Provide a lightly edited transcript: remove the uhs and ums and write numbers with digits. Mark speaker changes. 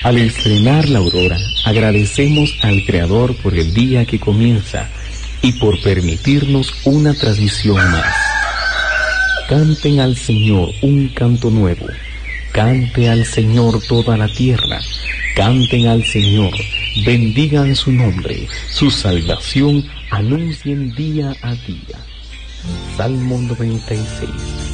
Speaker 1: Al estrenar la aurora, agradecemos al Creador por el día que comienza y por permitirnos una tradición más. Canten al Señor un canto nuevo, cante al Señor toda la tierra, canten al Señor, bendigan su nombre, su salvación anuncien día a día. Salmo 96.